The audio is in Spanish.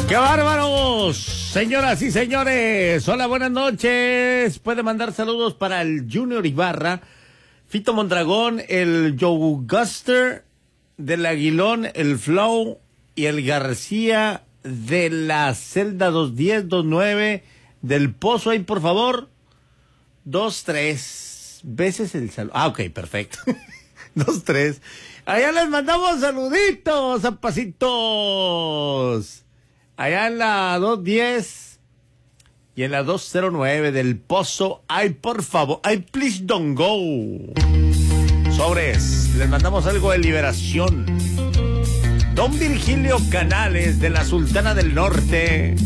¡Qué bárbaros! Señoras y señores, hola, buenas noches. Puede mandar saludos para el Junior Ibarra, Fito Mondragón, el Joe Guster, del Aguilón, el Flow y el García de la celda 210-29 del Pozo. Ahí, por favor, 2-3 veces el saludo. Ah, ok, perfecto. 2-3. Allá les mandamos saluditos, zapacitos. Allá en la 210 y en la 209 del Pozo. Ay, por favor. Ay, please don't go. Sobres. Les mandamos algo de liberación. Don Virgilio Canales de la Sultana del Norte.